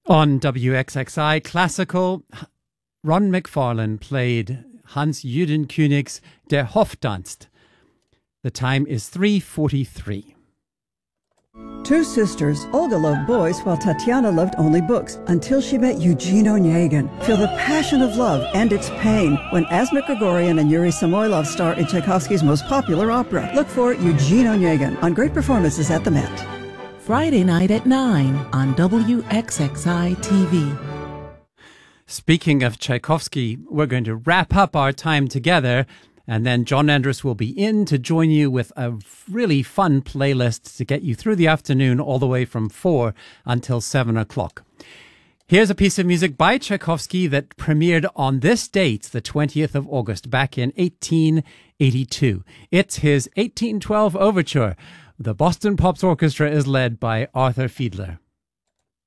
On WXXI Classical, Ron McFarlane played Hans Judenkönigs Der Hofdanst. The time is 3:43. Two sisters, Olga loved boys while Tatiana loved only books until she met Eugene Onegin. Feel the passion of love and its pain when Asmik Grigorian and Yuri Samoylov star in Tchaikovsky's most popular opera. Look for Eugene Onegin on great performances at the Met. Friday night at 9 on WXXI TV. Speaking of Tchaikovsky, we're going to wrap up our time together, and then John Andrus will be in to join you with a really fun playlist to get you through the afternoon all the way from 4 until 7 o'clock. Here's a piece of music by Tchaikovsky that premiered on this date, the 20th of August, back in 1882. It's his 1812 Overture. The Boston Pops Orchestra is led by Arthur Fiedler.